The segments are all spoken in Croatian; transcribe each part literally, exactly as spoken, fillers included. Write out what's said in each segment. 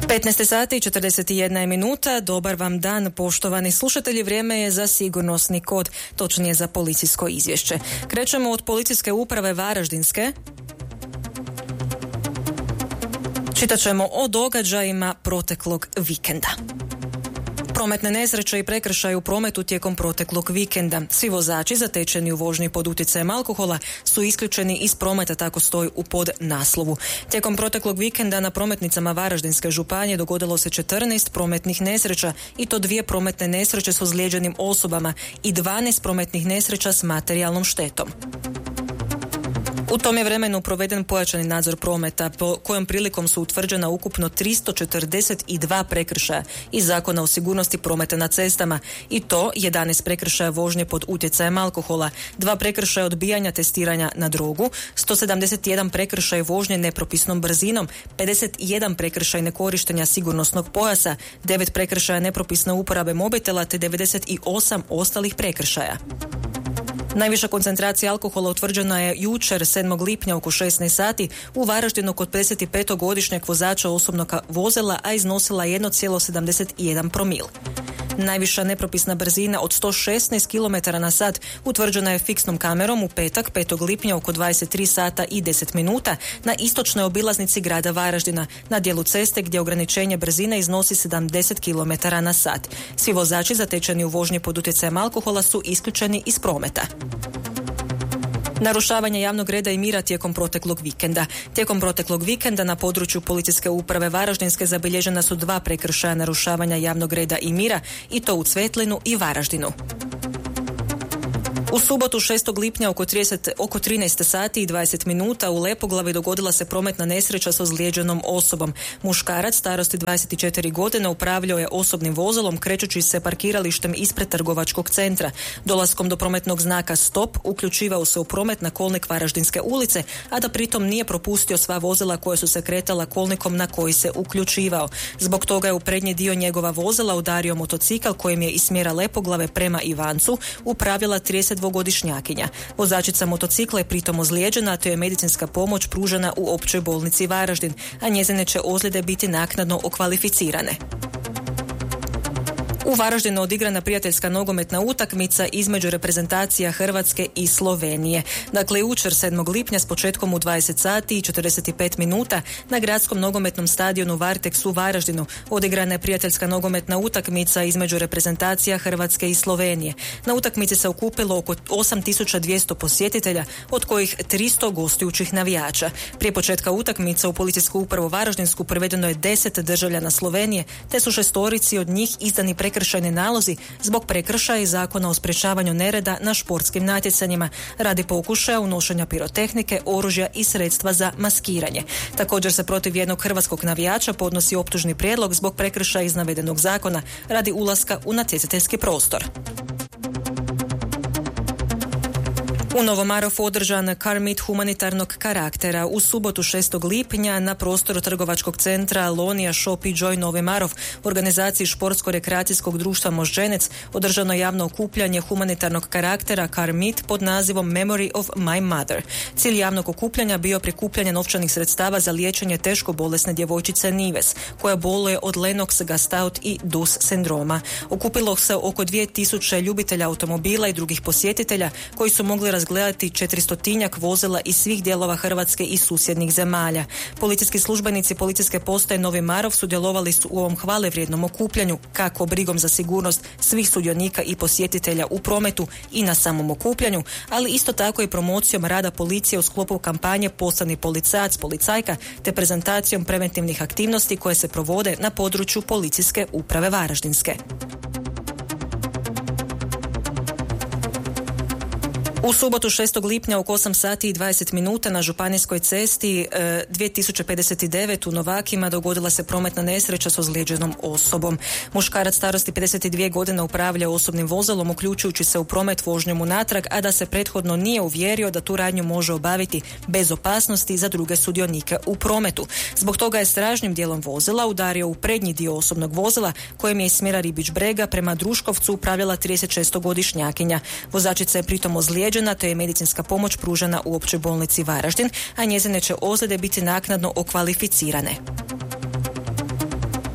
petnaest sati i četrdeset jedna minuta. Dobar vam dan, poštovani slušatelji. Vrijeme je za sigurnosni kod, točnije za policijsko izvješće. Krećemo od policijske uprave Varaždinske. Čitat ćemo o događajima proteklog vikenda. Prometne nesreće i prekršaj u prometu tijekom proteklog vikenda. Svi vozači zatečeni u vožnji pod utjecajem alkohola su isključeni iz prometa, tako stoji u podnaslovu. Tijekom proteklog vikenda na prometnicama Varaždinske županije dogodilo se četrnaest prometnih nesreća i to dvije prometne nesreće s ozlijeđenim osobama i dvanaest prometnih nesreća s materijalnom štetom. U tom je vremenu proveden pojačani nadzor prometa, po kojom prilikom su utvrđena ukupno tristo četrdeset dva prekršaja iz Zakona o sigurnosti prometa na cestama, i to jedanaest prekršaja vožnje pod utjecajem alkohola, dva prekršaja odbijanja testiranja na drogu, sto sedamdeset jedan prekršaj vožnje nepropisnom brzinom, pedeset jedan prekršaj nekorištenja sigurnosnog pojasa, devet prekršaja nepropisne uporabe mobitela te devedeset osam ostalih prekršaja. Najviša koncentracija alkohola utvrđena je jučer sedmog lipnja oko šesnaest sati u Varaždinu kod pedesetpetogodišnjeg vozača osobnog vozila, a iznosila jedan zarez sedamdeset jedan promil. Najviša nepropisna brzina od sto šesnaest kilometara na sat utvrđena je fiksnom kamerom u petak petog lipnja oko dvadeset tri sata i deset minuta na istočnoj obilaznici grada Varaždina na dijelu ceste gdje ograničenje brzine iznosi sedamdeset kilometara na sat. Svi vozači zatečeni u vožnji pod utjecajem alkohola su isključeni iz prometa. Narušavanje javnog reda i mira tijekom proteklog vikenda. Tijekom proteklog vikenda na području policijske uprave Varaždinske zabilježena su dva prekršaja narušavanja javnog reda i mira, i to u Cvetlinu i Varaždinu. U subotu šestog lipnja oko, trideset, oko trinaest sati i dvadeset minuta u Lepoglavi dogodila se prometna nesreća s ozlijeđenom osobom. Muškarac starosti dvadeset četiri godine upravljao je osobnim vozilom krećući se parkiralištem ispred trgovačkog centra. Dolaskom do prometnog znaka stop uključivao se u promet na kolnik Varaždinske ulice, a da pritom nije propustio sva vozila koja su se kretala kolnikom na koji se uključivao. Zbog toga je u prednji dio njegova vozila udario motocikl kojim je iz smjera Lepoglave prema Ivancu upravljala tridesetdvogodišnjakinja. Vozačica motocikla je pritom ozlijeđena, te je medicinska pomoć pružena u općoj bolnici Varaždin, a njezine će ozljede biti naknadno okvalificirane. U Varaždinu odigrana prijateljska nogometna utakmica između reprezentacija Hrvatske i Slovenije. Dakle, jučer sedmog lipnja s početkom u dvadeset sati i četrdeset pet minuta na gradskom nogometnom stadionu Varteks u Varaždinu odigrana je prijateljska nogometna utakmica između reprezentacija Hrvatske i Slovenije. Na utakmici se okupilo oko osam tisuća dvjesto posjetitelja, od kojih tristo gostujućih navijača. Prije početka utakmice u policijsku upravu Varaždinsku prevedeno je deset državljana Slovenije, te su šestorici od njih izdani prekršajni nalozi zbog prekršaja iz Zakona o sprečavanju nereda na športskim natjecanjima radi pokušaja unošenja pirotehnike, oružja i sredstva za maskiranje. Također se protiv jednog hrvatskog navijača podnosi optužni prijedlog zbog prekršaja iz navedenog zakona radi ulaska u natjecateljski prostor. U Novom Marofu održan car meet humanitarnog karaktera. U subotu šestog lipnja na prostoru trgovačkog centra Lonija Shop i Joy Novi Marof u organizaciji športsko-rekreacijskog društva Moždženec održano javno okupljanje humanitarnog karaktera car meet pod nazivom Memory of My Mother. Cilj javnog okupljanja bio prikupljanje novčanih sredstava za liječenje teško bolesne djevojčice Nives, koja boluje od Lennox-Gastaut i D U S sindroma. Okupilo se oko dvije tisuće ljubitelja automobila i drugih posjetitelja koji su mogli razgledati gledati četiristotinjak vozila iz svih dijelova Hrvatske i susjednih zemalja. Policijski službenici policijske postaje Novi Marof sudjelovali su u ovom hvalevrijednom okupljanju, kako brigom za sigurnost svih sudionika i posjetitelja u prometu i na samom okupljanju, ali isto tako i promocijom rada policije u sklopu kampanje Postani policajac, policajka, te prezentacijom preventivnih aktivnosti koje se provode na području policijske uprave Varaždinske. U subotu šestog lipnja oko osam sati i dvadeset minuta na županijskoj cesti e, dvije tisuće pedeset devet u Novakima dogodila se prometna nesreća s ozlijeđenom osobom. Muškarac starosti pedeset dvije godine upravlja osobnim vozilom uključujući se u promet vožnjom unatrag, a da se prethodno nije uvjerio da tu radnju može obaviti bez opasnosti za druge sudionike u prometu. Zbog toga je stražnjim dijelom vozila udario u prednji dio osobnog vozila kojem je iz smjera Ribić Brega prema Druškovcu upravljala tridesetšestogodišnjakinja. Vozačica je pritom ozlijeđena, te je medicinska pomoć pružena u općoj bolnici Varaždin, a njezine će ozljede biti naknadno okvalificirane.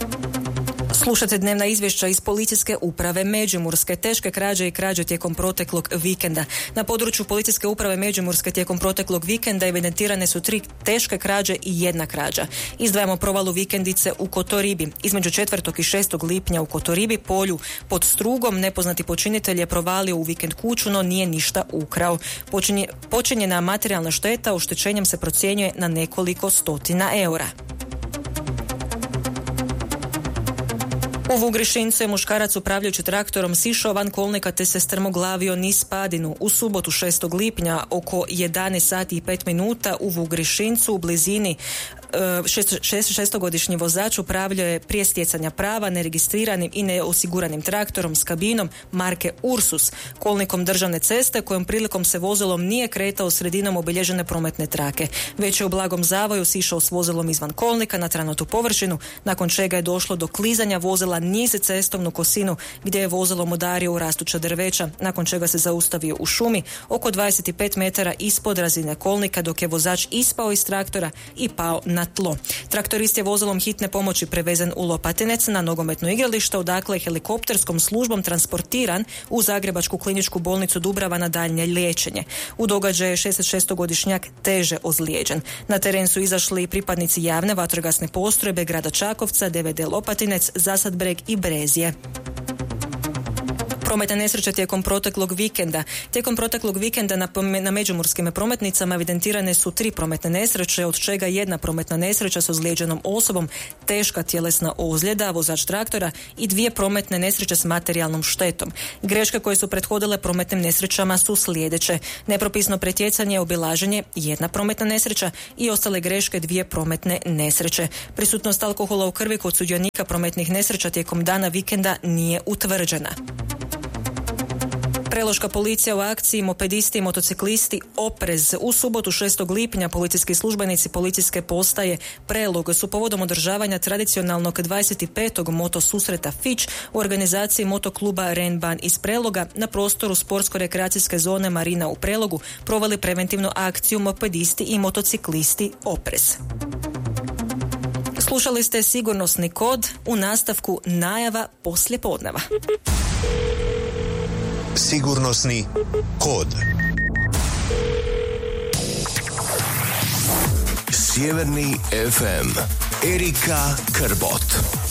Slušate dnevna izvješća iz policijske uprave Međimurske. Teške krađe i krađe tijekom proteklog vikenda. Na području policijske uprave Međimurske tijekom proteklog vikenda evidentirane su tri teške krađe i jedna krađa. Izdvajamo provalu vikendice u Kotoribi. Između četvrtog i šestog lipnja u Kotoribi polju pod Strugom nepoznati počinitelj je provalio u vikend kuću, no nije ništa ukrao. Počinje, počinjena materijalna šteta oštećenjem se procjenjuje na nekoliko stotina eura. U Vugrišincu je muškarac upravljajući traktorom sišao van kolnika te se strmoglavio niz padinu. U subotu šestog lipnja oko jedanaest sati i pet minuta u Vugrišincu u blizini šestogodišnji vozač upravljao je prije stjecanja prava neregistriranim i neosiguranim traktorom s kabinom marke Ursus, kolnikom državne ceste kojom prilikom se vozilom nije kretao sredinom obilježene prometne trake. Već je u blagom zavoju sišao s vozilom izvan kolnika na tranatu površinu, nakon čega je došlo do klizanja vozila niz cestovnu kosinu gdje je vozilom udario u rastuća drveća, nakon čega se zaustavio u šumi oko dvadeset pet metara ispod razine kolnika dok je vozač ispao iz traktora i pao na tlo. Traktorist je vozilom hitne pomoći prevezen u Lopatinec na nogometno igralište, odakle je helikopterskom službom transportiran u Zagrebačku kliničku bolnicu Dubrava na daljnje liječenje. U događaju je šezdesetšestogodišnjak teže ozlijeđen. Na teren su izašli pripadnici javne vatrogasne postrojbe grada Čakovca, D V D Lopatinec, Zasad Breg i Brezje. Prometne nesreće tijekom proteklog vikenda. Tijekom proteklog vikenda na, na međimurskim prometnicama evidentirane su tri prometne nesreće, od čega jedna prometna nesreća s ozlijeđenom osobom, teška tjelesna ozljeda, vozač traktora i dvije prometne nesreće s materijalnom štetom. Greške koje su prethodile prometnim nesrećama su sljedeće: nepropisno pretjecanje, obilaženje, jedna prometna nesreća i ostale greške, dvije prometne nesreće. Prisutnost alkohola u krvi kod sudionika prometnih nesreća tijekom dana vikenda nije utvrđena. Preloška policija u akciji mopedisti i motociklisti Oprez. U subotu šestog lipnja policijski službenici policijske postaje Prelog su povodom održavanja tradicionalnog dvadeset petog moto susreta Fić u organizaciji motokluba Renban iz Preloga na prostoru sportsko-rekreacijske zone Marina u Prelogu proveli preventivnu akciju mopedisti i motociklisti Oprez. Slušali ste sigurnosni kod, u nastavku najava poslijepodneva. Sigurnosni kod. Sjeverni F M. Erika Krbot.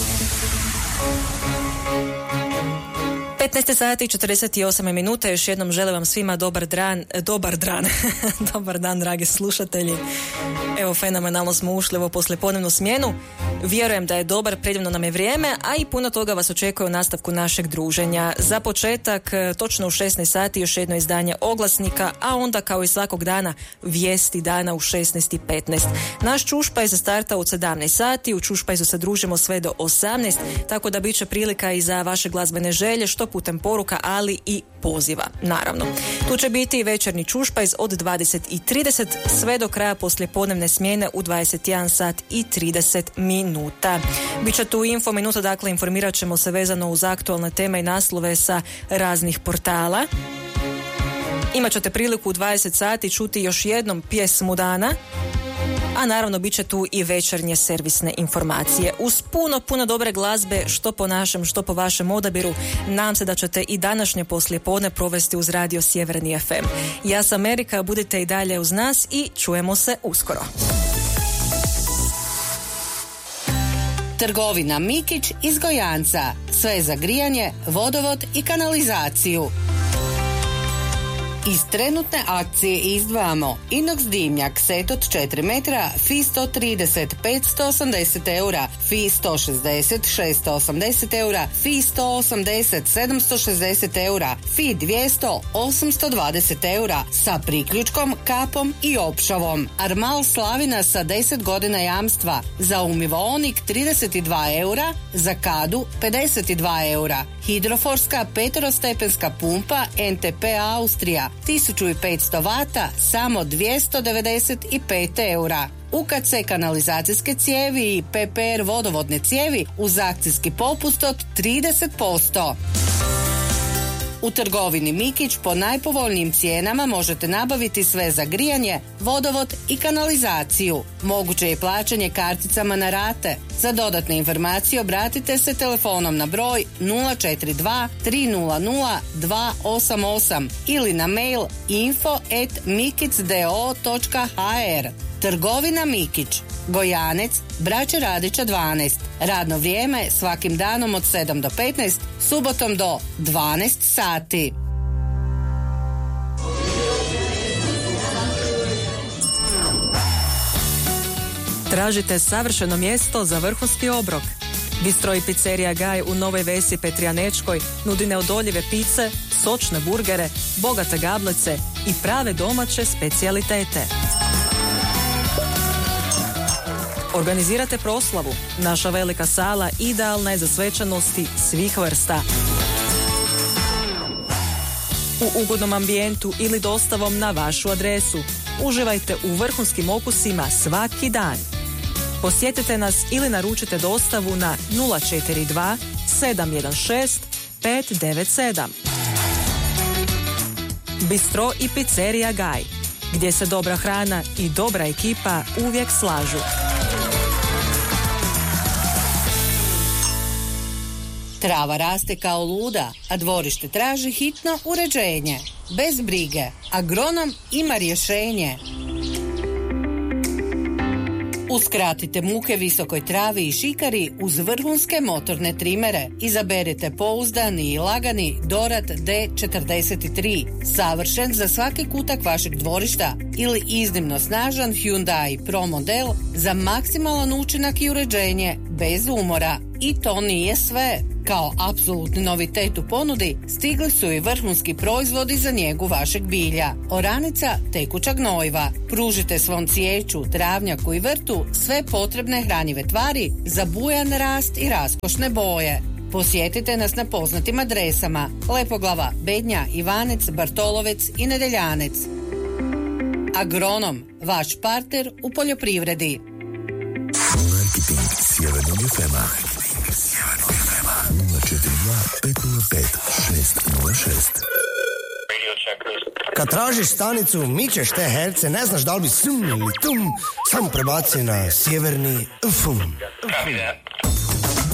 petnaest sati i četrdeset osam minute. Još jednom želim vam svima dobar dan, dobar dan, dobar dan, dragi slušatelji. Evo, fenomenalno smo ušli u poslijepodnevnu smjenu. Vjerujem da je dobar, predivno nam je vrijeme, a i puno toga vas očekuje u nastavku našeg druženja. Za početak, točno u šesnaest sati još jedno izdanje oglasnika, a onda kao i svakog dana vijesti dana u šesnaest i petnaest. Naš Čušpajz starta u sedamnaest sati, u Čušpajzu se družimo sve do osamnaest, tako da bit će prilika i za vaše glazbene želje, što putem poruka, ali i poziva, naravno. Tu će biti i večernji Čušpajz od dvadeset i trideset sve do kraja poslijepodnevne smjene u dvadeset jedan sat i trideset minuta. Biće tu info minuta, dakle informirat ćemo se vezano uz aktualne teme i naslove sa raznih portala. Imat ćete priliku u dvadeset sati čuti još jednom pjesmu dana, a naravno bit će tu i večernje servisne informacije. Uz puno, puno dobre glazbe, što po našem, što po vašem odabiru. Nadam se da ćete i današnje poslijepodne provesti uz radio Sjeverni F M. Ja sam Erika, budite i dalje uz nas i čujemo se uskoro. Trgovina Mikić iz Gojanca. Sve za grijanje, vodovod i kanalizaciju. Iz trenutne akcije izdvajamo inox dimnjak set od četiri metra, Fi sto trideset petsto osamdeset eura, Fi sto šezdeset šeststo osamdeset eura, Fi sto osamdeset sedamsto šezdeset eura, Fi dvjesto osamsto dvadeset eura sa priključkom, kapom i opšavom. Armal Slavina sa deset godina jamstva, za umivaonik trideset dva eura, za kadu pedeset dva eura. Hidroforska peterostepenska pumpa N T P Austrija tisuću petsto vata, samo dvjesto devedeset pet eura. U K C kanalizacijske cijevi i P P R vodovodne cijevi uz akcijski popust od trideset posto. U trgovini Mikić po najpovoljnijim cijenama možete nabaviti sve za grijanje, vodovod i kanalizaciju. Moguće je plaćanje karticama na rate. Za dodatne informacije obratite se telefonom na broj nula četiri dva tri nula nula dva osam osam ili na mail info at mikic do točka ha er. Trgovina Mikić, Gojanec, Braće Radića dvanaest. Radno vrijeme svakim danom od sedam do petnaest, subotom do dvanaest sati. Tražite savršeno mjesto za vrhunski obrok. Bistro i pizzerija Gaj u Novoj Vesi Petrijanečkoj nudi neodoljive pice, sočne burgere, bogate gablece i prave domaće specijalitete. Organizirate proslavu. Naša velika sala idealna je za svečanosti svih vrsta. U ugodnom ambijentu ili dostavom na vašu adresu. Uživajte u vrhunskim okusima svaki dan. Posjetite nas ili naručite dostavu na nula četiri dva sedam jedan šest pet devet sedam. Bistro i pizzerija Gaj, gdje se dobra hrana i dobra ekipa uvijek slažu. Trava raste kao luda, a dvorište traži hitno uređenje. Bez brige, agronom ima rješenje. Uskratite muke visokoj travi i šikari uz vrhunske motorne trimere. Izaberite pouzdani i lagani Dorad D četrdeset tri, savršen za svaki kutak vašeg dvorišta, ili iznimno snažan Hyundai Pro model za maksimalan učinak i uređenje bez umora. I to nije sve. Kao apsolutni novitet u ponudi stigli su i vrhunski proizvodi za njegu vašeg bilja. Oranica, tekuća gnojiva. Pružite svom cvijeću, travnjaku i vrtu sve potrebne hranjive tvari za bujan rast i raskošne boje. Posjetite nas na poznatim adresama: Lepoglava, Bednja, Ivanec, Bartolovec i Nedeljanec. Agronom, vaš partner u poljoprivredi. Marketing Sjevernog ef ema. Sjevernog ef ema. nula četiri dva pet nula pet šest nula šest. Kad tražiš stanicu, mičeš te herce, ne znaš da li bi sum ili tum, samo prebaci na Sjeverni ef em.